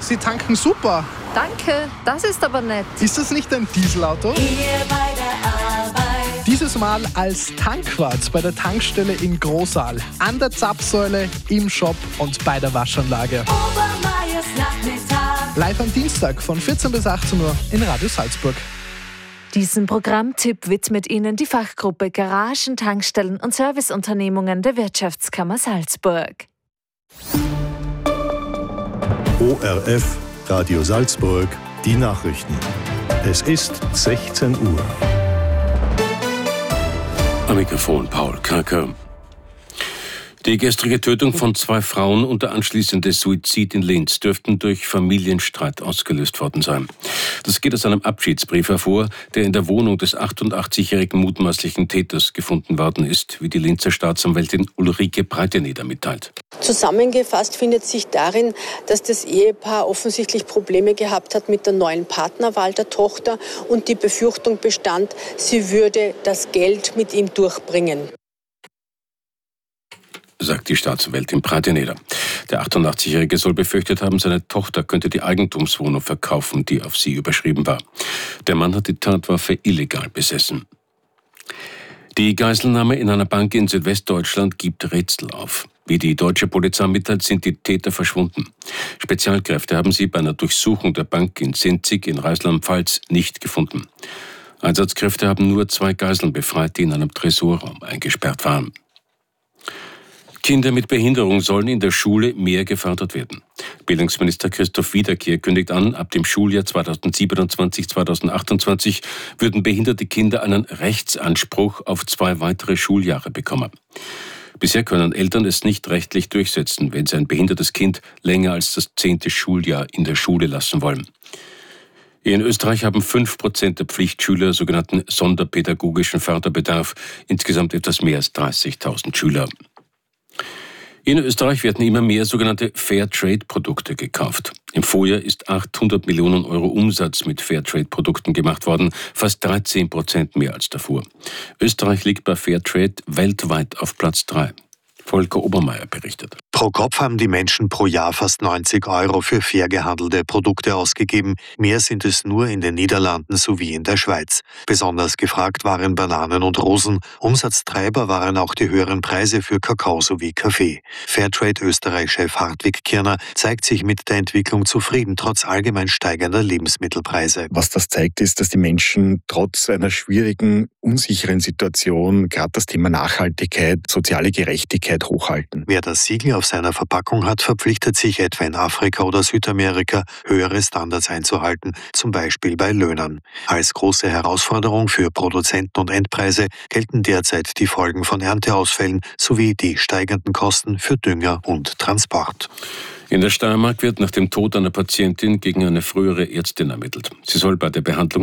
Sie tanken super. Danke, das ist aber nett. Ist das nicht ein Dieselauto? Hier bei der Arbeit. Dieses Mal als Tankwart bei der Tankstelle in Großaal, an der Zapfsäule, im Shop und bei der Waschanlage. Obermeiers Nachmittag. Live am Dienstag von 14 bis 18 Uhr in Radio Salzburg. Diesen Programmtipp widmet Ihnen die Fachgruppe Garagen, Tankstellen und Serviceunternehmungen der Wirtschaftskammer Salzburg. ORF Radio Salzburg, die Nachrichten. Es ist 16 Uhr. Am Mikrofon Paul Kerker. Die gestrige Tötung von 2 Frauen und der anschließende Suizid in Linz dürften durch Familienstreit ausgelöst worden sein. Das geht aus einem Abschiedsbrief hervor, der in der Wohnung des 88-jährigen mutmaßlichen Täters gefunden worden ist, wie die Linzer Staatsanwältin Ulrike Breiteneder mitteilt. Zusammengefasst findet sich darin, dass das Ehepaar offensichtlich Probleme gehabt hat mit der neuen Partnerwahl der Tochter und die Befürchtung bestand, sie würde das Geld mit ihm durchbringen, sagt die Staatsanwältin Breiteneder. Der 88-Jährige soll befürchtet haben, seine Tochter könnte die Eigentumswohnung verkaufen, die auf sie überschrieben war. Der Mann hat die Tatwaffe illegal besessen. Die Geiselnahme in einer Bank in Südwestdeutschland gibt Rätsel auf. Wie die deutsche Polizei mitteilt, sind die Täter verschwunden. Spezialkräfte haben sie bei einer Durchsuchung der Bank in Sinzig in Rheinland-Pfalz nicht gefunden. Einsatzkräfte haben nur 2 Geiseln befreit, die in einem Tresorraum eingesperrt waren. Kinder mit Behinderung sollen in der Schule mehr gefördert werden. Bildungsminister Christoph Wiederkehr kündigt an, ab dem Schuljahr 2027/2028 würden behinderte Kinder einen Rechtsanspruch auf 2 weitere Schuljahre bekommen. Bisher können Eltern es nicht rechtlich durchsetzen, wenn sie ein behindertes Kind länger als das 10. Schuljahr in der Schule lassen wollen. In Österreich haben 5% der Pflichtschüler sogenannten sonderpädagogischen Förderbedarf, insgesamt etwas mehr als 30.000 Schüler. In Österreich werden immer mehr sogenannte Fairtrade-Produkte gekauft. Im Vorjahr ist 800 Millionen Euro Umsatz mit Fairtrade-Produkten gemacht worden, fast 13% mehr als davor. Österreich liegt bei Fairtrade weltweit auf Platz 3. Volker Obermeier berichtet. Pro Kopf haben die Menschen pro Jahr fast 90 Euro für fair gehandelte Produkte ausgegeben. Mehr sind es nur in den Niederlanden sowie in der Schweiz. Besonders gefragt waren Bananen und Rosen. Umsatztreiber waren auch die höheren Preise für Kakao sowie Kaffee. Fairtrade-Österreich-Chef Hartwig Kirner zeigt sich mit der Entwicklung zufrieden, trotz allgemein steigender Lebensmittelpreise. Was das zeigt, ist, dass die Menschen trotz einer schwierigen, unsicheren Situation gerade das Thema Nachhaltigkeit, soziale Gerechtigkeit hochhalten. Wer das Siegel auf seiner Verpackung hat, verpflichtet sich etwa in Afrika oder Südamerika, höhere Standards einzuhalten, zum Beispiel bei Löhnen. Als große Herausforderung für Produzenten und Endpreise gelten derzeit die Folgen von Ernteausfällen sowie die steigenden Kosten für Dünger und Transport. In der Steiermark wird nach dem Tod einer Patientin gegen eine frühere Ärztin ermittelt. Sie soll bei der Behandlung